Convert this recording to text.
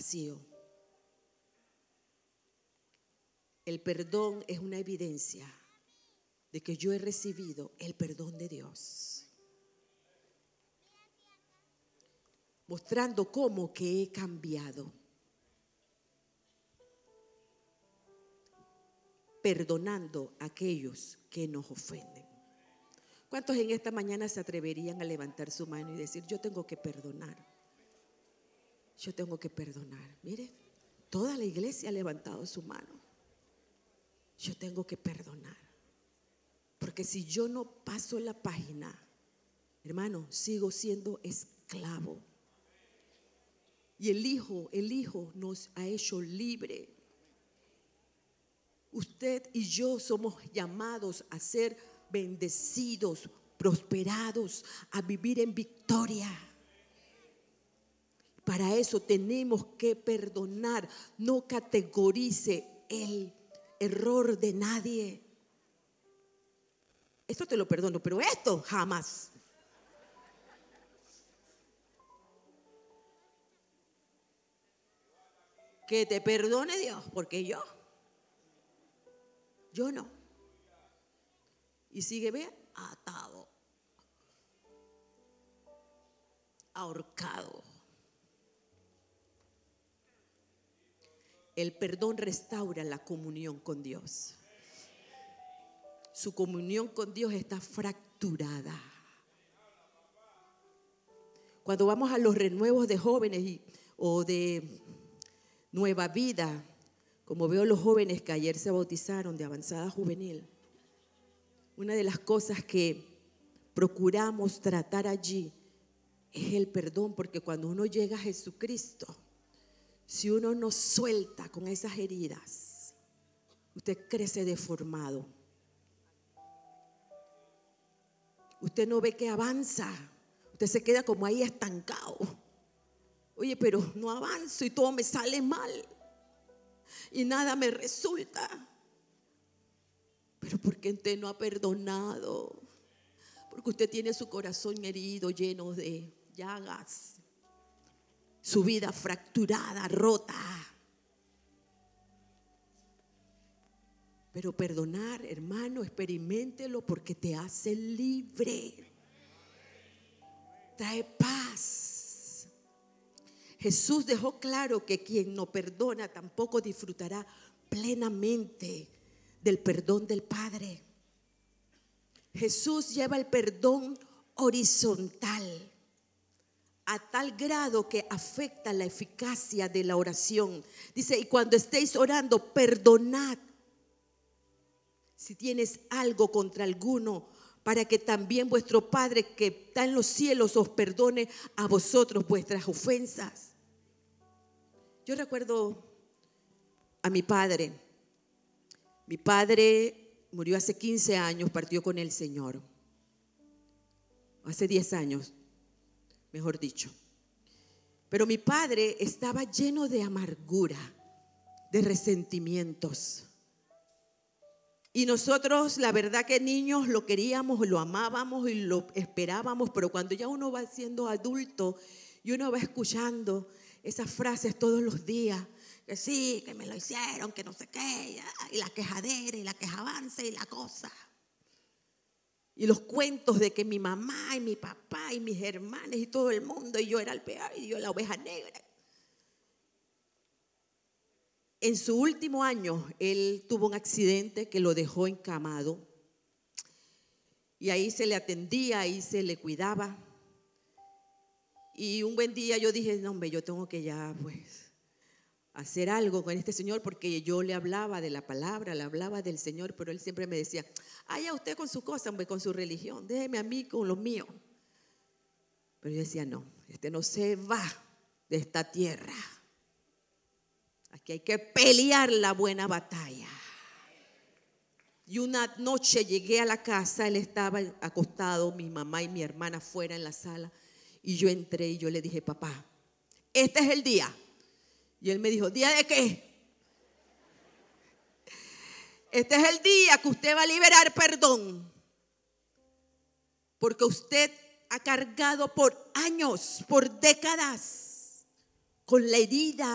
vacío. El perdón es una evidencia de que yo he recibido el perdón de Dios, mostrando cómo que he cambiado. Perdonando a aquellos que nos ofenden. ¿Cuántos en esta mañana se atreverían a levantar su mano y decir: yo tengo que perdonar? Yo tengo que perdonar. Mire, toda la iglesia ha levantado su mano. Yo tengo que perdonar. Porque si yo no paso la página, hermano, sigo siendo esclavo. Y el Hijo nos ha hecho libre. Usted y yo somos llamados a ser bendecidos, prosperados, a vivir en victoria. Para eso tenemos que perdonar. No categorice el error de nadie. Esto te lo perdono, pero esto jamás. Que te perdone Dios, porque yo no. Y sigue, ve, atado, ahorcado. El perdón restaura la comunión con Dios. Su comunión con Dios está fracturada. Cuando vamos a los renuevos de jóvenes o de Nueva Vida, como veo los jóvenes que ayer se bautizaron de avanzada juvenil, una de las cosas que procuramos tratar allí es el perdón, porque cuando uno llega a Jesucristo, si uno no suelta con esas heridas, usted crece deformado. Usted no ve que avanza, usted se queda como ahí estancado. Oye, pero no avanzo y todo me sale mal y nada me resulta. Pero ¿por qué usted no ha perdonado? Porque usted tiene su corazón herido, lleno de llagas, su vida fracturada, rota. Pero perdonar, hermano, experiméntelo, porque te hace libre, trae paz. Jesús dejó claro que quien no perdona tampoco disfrutará plenamente del perdón del Padre. Jesús lleva el perdón horizontal a tal grado que afecta la eficacia de la oración. Dice: y cuando estéis orando, perdonad si tienes algo contra alguno, para que también vuestro Padre que está en los cielos os perdone a vosotros vuestras ofensas. Yo recuerdo a mi padre. Mi padre murió hace 15 años, partió con el Señor. Hace 10 años, mejor dicho. Pero mi padre estaba lleno de amargura, de resentimientos. Y nosotros, la verdad que niños, lo queríamos, lo amábamos y lo esperábamos. Pero cuando ya uno va siendo adulto y uno va escuchando esas frases todos los días, que sí, que me lo hicieron, que no sé qué, y la quejadera y la quejabanza y la cosa. Y los cuentos de que mi mamá y mi papá y mis hermanos y todo el mundo, y yo era el peor y yo la oveja negra. En su último año, él tuvo un accidente que lo dejó encamado. Y ahí se le atendía, ahí se le cuidaba. Y un buen día yo dije: no, hombre, yo tengo que ya pues hacer algo con este señor, porque yo le hablaba de la palabra, le hablaba del Señor, pero él siempre me decía: vaya usted con su cosa, hombre, con su religión, déjeme a mí con lo mío. Pero yo decía: no, este no se va de esta tierra. Aquí hay que pelear la buena batalla. Y una noche llegué a la casa, él estaba acostado, mi mamá y mi hermana fuera en la sala, y yo entré y yo le dije: papá, este es el día. Y él me dijo: ¿día de qué? Este es el día que usted va a liberar perdón, porque usted ha cargado por años, por décadas, con la herida